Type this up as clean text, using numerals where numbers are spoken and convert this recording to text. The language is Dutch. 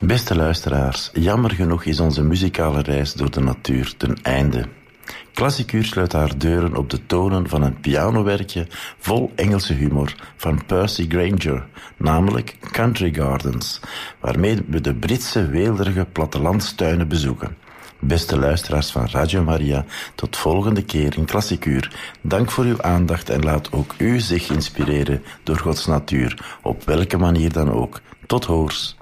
Beste luisteraars, jammer genoeg is onze muzikale reis door de natuur ten einde. Klassikuur sluit haar deuren op de tonen van een pianowerkje vol Engelse humor van Percy Grainger, namelijk Country Gardens, waarmee we de Britse weelderige plattelandstuinen bezoeken. Beste luisteraars van Radio Maria, tot volgende keer in Klassikuur. Dank voor uw aandacht en laat ook u zich inspireren door Gods natuur, op welke manier dan ook. Tot hoors.